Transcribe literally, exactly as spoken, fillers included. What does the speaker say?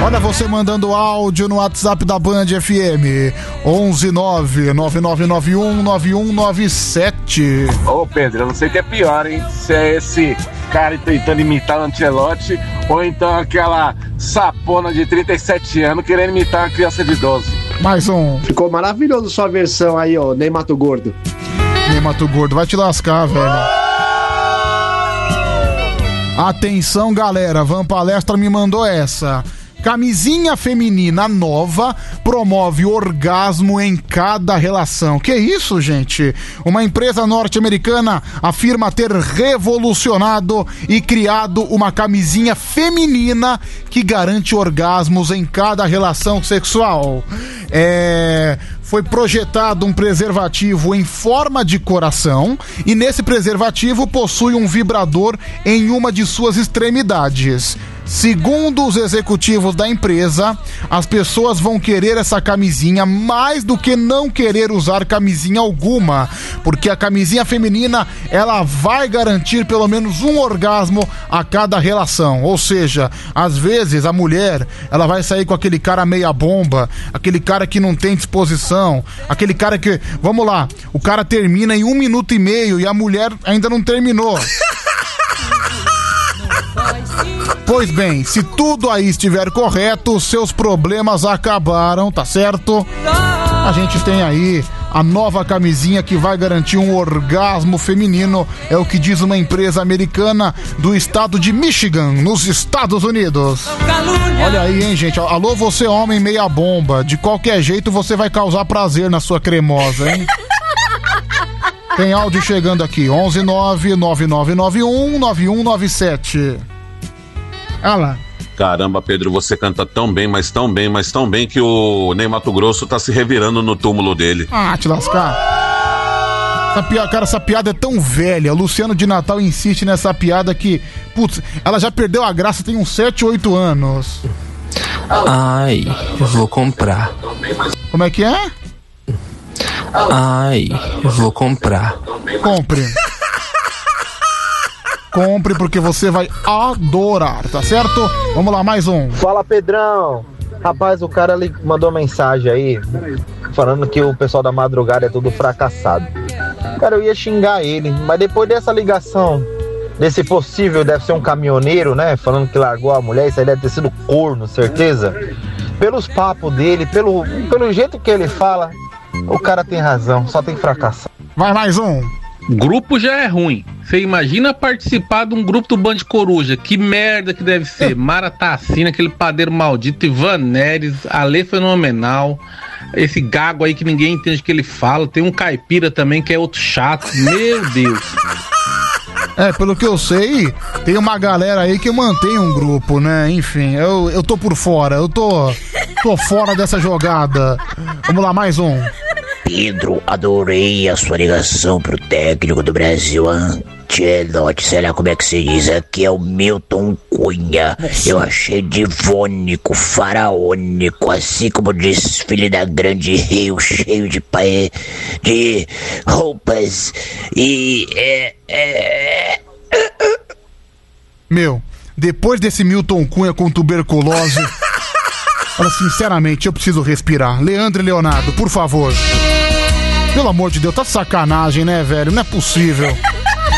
Olha você mandando áudio no WhatsApp da Band F M, onze nove nove nove nove um nove um nove sete. Ô Pedro, eu não sei o que é pior, hein? Se é esse cara tentando imitar o Ancelotti ou então aquela sapona de trinta e sete anos querendo imitar uma criança de doze. Mais um. Ficou maravilhoso sua versão aí, ó, Ney Mato Gordo. Ney Mato Gordo, vai te lascar, velho. Atenção, galera, Van Palestra me mandou essa. Camisinha feminina nova promove orgasmo em cada relação. Que isso, gente? Uma empresa norte-americana afirma ter revolucionado e criado uma camisinha feminina que garante orgasmos em cada relação sexual. É... Foi projetado um preservativo em forma de coração e nesse preservativo possui um vibrador em uma de suas extremidades. Segundo os executivos da empresa, as pessoas vão querer essa camisinha mais do que não querer usar camisinha alguma, porque a camisinha feminina, ela vai garantir pelo menos um orgasmo a cada relação. Ou seja, às vezes a mulher, ela vai sair com aquele cara meia bomba, aquele cara que não tem disposição, aquele cara que, vamos lá, o cara termina em um minuto e meio e a mulher ainda não terminou. Pois bem, se tudo aí estiver correto, seus problemas acabaram, tá certo? A gente tem aí a nova camisinha que vai garantir um orgasmo feminino, é o que diz uma empresa americana do estado de Michigan, nos Estados Unidos. Olha aí, hein, gente? Alô, você homem meia bomba, de qualquer jeito você vai causar prazer na sua cremosa, hein? Tem áudio chegando aqui, onze nove nove nove nove um nove um nove sete. Ah lá. Caramba, Pedro, você canta tão bem, mas tão bem, mas tão bem que o Ney Mato Grosso tá se revirando no túmulo dele. Ah, te lascar. Essa piada, cara, essa piada é tão velha. Luciano de Natal insiste nessa piada que, putz, ela já perdeu a graça tem uns sete, oito anos. Ai, vou comprar. Como é que é? Ai, vou comprar. Compre. Compre porque você vai adorar, tá certo? Vamos lá, mais um. Fala, Pedrão. Rapaz, o cara ali mandou mensagem aí falando que o pessoal da madrugada é tudo fracassado. Cara, eu ia xingar ele, mas depois dessa ligação, desse possível, deve ser um caminhoneiro, né? Falando que largou a mulher, isso aí deve ter sido corno, certeza. Pelos papos dele, pelo, pelo jeito que ele fala, o cara tem razão, só tem fracassado. Vai, mais um. Grupo já é ruim. Você imagina participar de um grupo do Band Coruja. Que merda que deve ser. Mara Tassina, aquele padeiro maldito, Ivan Neres, Ale Fenomenal, esse gago aí que ninguém entende o que ele fala. Tem um caipira também que é outro chato. Meu Deus. É, pelo que eu sei, tem uma galera aí que mantém um grupo, né? Enfim, eu, eu tô por fora. Eu tô, tô fora dessa jogada. Vamos lá, mais um. Pedro, adorei a sua ligação pro técnico do Brasil, Ancelotti, sei lá como é que se diz, aqui é o Milton Cunha. Eu achei divônico, faraônico, assim como o desfile da Grande Rio, cheio de paê, de roupas e... É, é... Meu, depois desse Milton Cunha com tuberculose... Olha, sinceramente, eu preciso respirar. Leandro e Leonardo, por favor. Pelo amor de Deus, tá de sacanagem, né, velho? Não é possível.